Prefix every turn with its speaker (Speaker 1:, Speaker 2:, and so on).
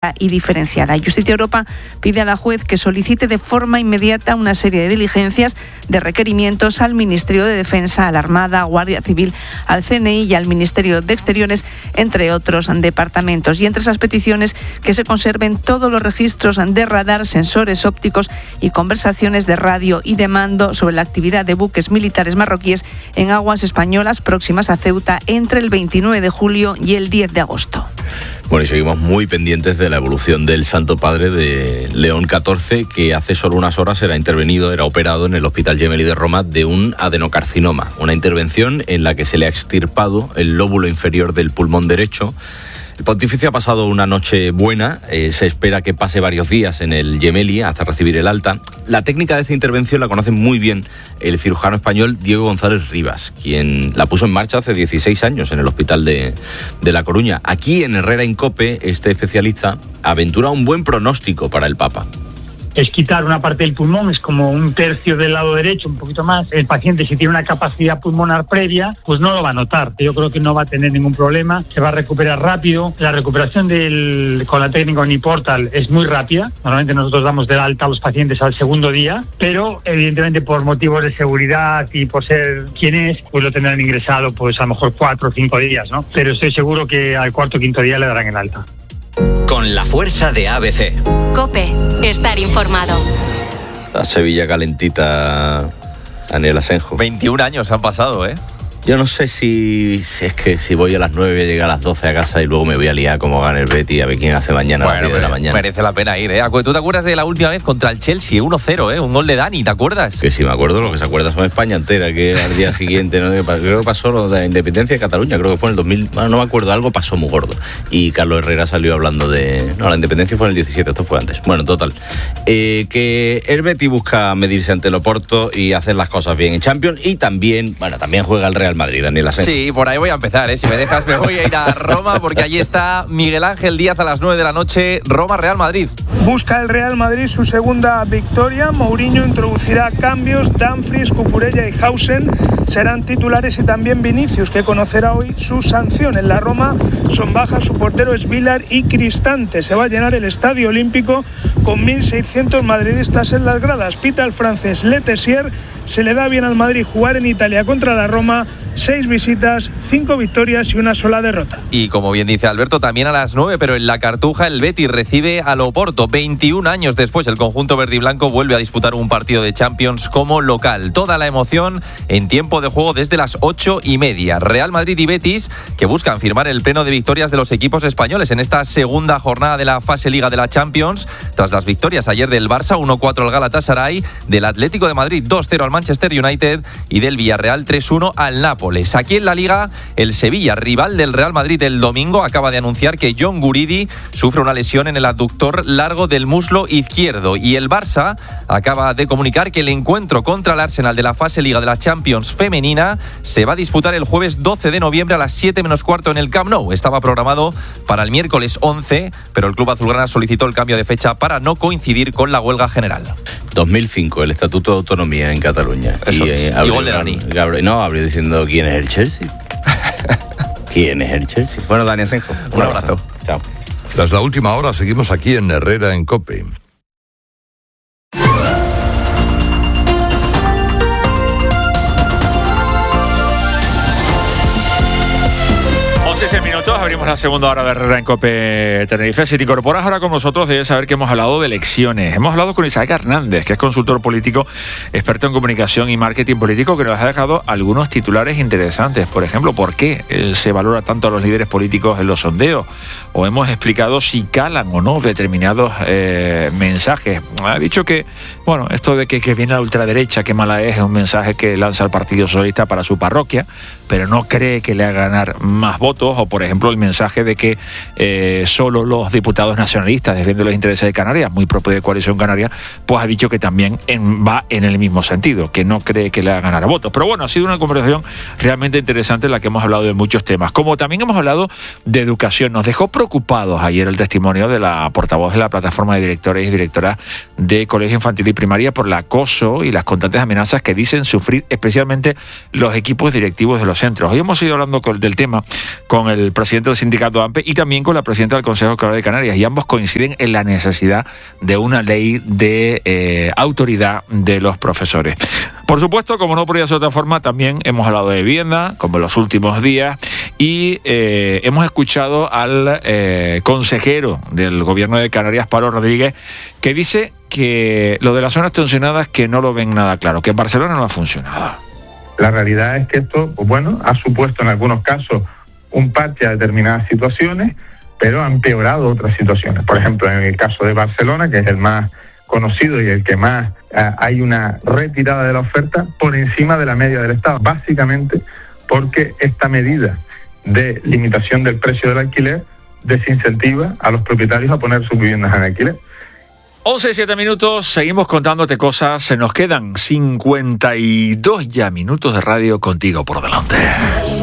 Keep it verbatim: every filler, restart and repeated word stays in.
Speaker 1: y diferenciada. Justicia Europa pide a la juez que solicite de forma inmediata una serie de diligencias de requerimientos al Ministerio de Defensa, a la Armada, Guardia Civil, al C N I y al Ministerio de Exteriores, entre otros departamentos. Y entre esas peticiones, que se conserven todos los registros de radar, sensores ópticos y conversaciones de radio y de mando sobre la actividad de buques militares marroquíes en aguas españolas próximas a Ceuta entre el veintinueve de julio y el diez de agosto.
Speaker 2: Bueno, y seguimos muy pendientes de la evolución del Santo Padre de León catorce, que hace solo unas horas era intervenido, era operado en el Hospital Gemelli de Roma de un adenocarcinoma. Una intervención en la que se le ha extirpado el lóbulo inferior del pulmón derecho. El pontífice ha pasado una noche buena, eh, se espera que pase varios días en el Gemelli hasta recibir el alta. La técnica de esta intervención la conoce muy bien el cirujano español Diego González Rivas, quien la puso en marcha hace dieciséis años en el Hospital de, de La Coruña. Aquí en Herrera en COPE, este especialista aventura un buen pronóstico para el Papa.
Speaker 3: Es quitar una parte del pulmón, es como un tercio del lado derecho, un poquito más. El paciente, si tiene una capacidad pulmonar previa, pues no lo va a notar. Yo creo que no va a tener ningún problema, se va a recuperar rápido. La recuperación del, con la técnica Uniportal es muy rápida. Normalmente nosotros damos del alta a los pacientes al segundo día, pero evidentemente por motivos de seguridad y por ser quien es, pues lo tendrán ingresado pues a lo mejor cuatro o cinco días, ¿no? Pero estoy seguro que al cuarto o quinto día le darán el alta.
Speaker 4: Con la fuerza de A B C.
Speaker 5: COPE, estar informado.
Speaker 2: La Sevilla calentita, Daniel Asenjo.
Speaker 6: veintiún años han pasado, ¿eh?
Speaker 2: Yo no sé si, si es que si voy a las nueve, llego a las doce a casa y luego me voy a liar como gana el Betis a ver quién hace mañana
Speaker 6: bueno,
Speaker 2: a las diez de la mañana.
Speaker 6: Merece la pena ir, ¿eh? ¿Tú te acuerdas de la última vez contra el Chelsea? uno cero, ¿eh? Un gol de Dani, ¿te acuerdas?
Speaker 2: Que sí, me acuerdo. Lo que se acuerda son España entera, que al día siguiente, ¿no? Creo que pasó lo de la independencia de Cataluña, creo que fue en el dos mil, bueno, no me acuerdo, algo pasó muy gordo. Y Carlos Herrera salió hablando de... No, la independencia fue en el diecisiete, esto fue antes. Bueno, total. Eh, que el Betis busca medirse ante el Oporto y hacer las cosas bien en Champions, y también, bueno, también juega el Real Madrid, Daniel Asenjo.
Speaker 6: Sí, por ahí voy a empezar, ¿eh? Si me dejas me voy a ir a Roma, porque allí está Miguel Ángel Díaz a las nueve de la noche, Roma-Real Madrid.
Speaker 7: Busca el Real Madrid su segunda victoria. Mourinho introducirá cambios. Dumfries, Cucurella y Hausen serán titulares, y también Vinicius, que conocerá hoy su sanción. En la Roma son bajas su portero Svilar y Cristante. Se va a llenar el Estadio Olímpico con mil seiscientos madridistas en las gradas. Pita el francés Le Tessier. Se le da bien al Madrid jugar en Italia contra la Roma. Seis visitas, cinco victorias y una sola derrota.
Speaker 6: Y como bien dice Alberto, también a las nueve, pero en la Cartuja el Betis recibe al Oporto. veintiún años después, el conjunto verde y blanco vuelve a disputar un partido de Champions como local. Toda la emoción en tiempo de juego desde las ocho y media. Real Madrid y Betis, que buscan firmar el pleno de victorias de los equipos españoles en esta segunda jornada de la fase Liga de la Champions, tras las victorias ayer del Barça uno cuatro al Galatasaray, del Atlético de Madrid dos cero al Manchester United y del Villarreal tres uno al Napoli. Aquí en la Liga, el Sevilla, rival del Real Madrid el domingo, acaba de anunciar que John Guridi sufre una lesión en el aductor largo del muslo izquierdo, y el Barça acaba de comunicar que el encuentro contra el Arsenal de la fase Liga de la Champions femenina se va a disputar el jueves doce de noviembre a las siete menos cuarto en el Camp Nou. Estaba programado para el miércoles once, pero el club azulgrana solicitó el cambio de fecha para no coincidir con la huelga general.
Speaker 2: dos mil cinco, el Estatuto de Autonomía en Cataluña.
Speaker 6: Eso,
Speaker 2: y, eh,
Speaker 6: y gol de Dani.
Speaker 2: Gabriel, no, abrió diciendo quién es el Chelsea. ¿Quién es el Chelsea? Bueno, Dani Asenjo, un,
Speaker 6: un abrazo. abrazo.
Speaker 2: Chao.
Speaker 8: Tras la última hora, seguimos aquí en Herrera en COPE.
Speaker 9: once minutos, abrimos la segunda hora de Herrera en COPE Tenerife. Si te incorporas ahora con nosotros, debes saber que hemos hablado de elecciones. Hemos hablado con Isaac Hernández, que es consultor político, experto en comunicación y marketing político, que nos ha dejado algunos titulares interesantes. Por ejemplo, ¿por qué se valora tanto a los líderes políticos en los sondeos? O hemos explicado si calan o no determinados eh, mensajes. Ha dicho que, bueno, esto de que, que viene la ultraderecha, que mala es, es un mensaje que lanza el Partido Socialista para su parroquia, pero no cree que le haga ganar más votos. O, por ejemplo, el mensaje de que eh, solo los diputados nacionalistas defienden los intereses de Canarias, muy propio de Coalición Canaria, pues ha dicho que también en, va en el mismo sentido, que no cree que le haga ganar votos. Pero bueno, ha sido una conversación realmente interesante en la que hemos hablado de muchos temas. Como también hemos hablado de educación. Nos dejó preocupados ayer el testimonio de la portavoz de la plataforma de directores y directoras de Colegio Infantil y Primaria por el acoso y las constantes amenazas que dicen sufrir especialmente los equipos directivos de los centros. Hoy hemos ido hablando con, del tema con el presidente presidente del sindicato AMPE y también con la presidenta del Consejo Escolar de Canarias, y ambos coinciden en la necesidad de una ley de eh, autoridad de los profesores. Por supuesto, como no podría ser de otra forma, también hemos hablado de vivienda, como en los últimos días, y eh, hemos escuchado al eh, consejero del Gobierno de Canarias, Pablo Rodríguez, que dice que lo de las zonas tensionadas que no lo ven nada claro, que en Barcelona no ha funcionado.
Speaker 10: La realidad es que esto, pues bueno, ha supuesto en algunos casos un parche a determinadas situaciones, pero ha empeorado otras situaciones. Por ejemplo, en el caso de Barcelona, que es el más conocido y el que más eh, hay una retirada de la oferta por encima de la media del Estado, básicamente porque esta medida de limitación del precio del alquiler desincentiva a los propietarios a poner sus viviendas en alquiler.
Speaker 9: once y siete minutos, seguimos contándote cosas, se nos quedan cincuenta y dos ya minutos de radio contigo por delante.